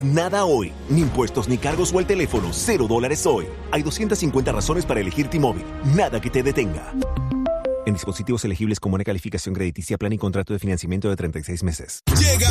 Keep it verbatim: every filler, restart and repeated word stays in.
Nada hoy, ni impuestos ni cargos o el teléfono, cero dólares hoy. Hay doscientas cincuenta razones para elegir T-Mobile. Nada que te detenga. En dispositivos elegibles con buena calificación crediticia, plan y contrato de financiamiento de treinta y seis meses. Llega